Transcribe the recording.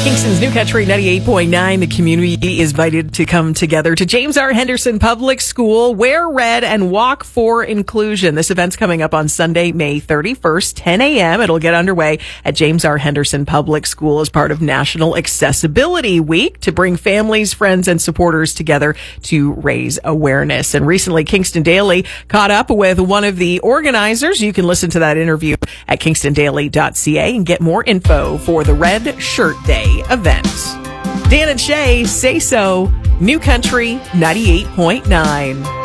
Kingston's New Country 98.9. The community is invited to come together to James R. Henderson Public School, Wear Red, and Walk for Inclusion. This event's coming up on Sunday, May 31st, 10 a.m. It'll get underway at James R. Henderson Public School as part of National Accessibility Week to bring families, friends, and supporters together to raise awareness. And recently, Kingston Daily caught up with one of the organizers. You can listen to that interview at kingstondaily.ca and get more info for the Red Shirt Day event. Dan and Shay, Say So, New Country 98.9.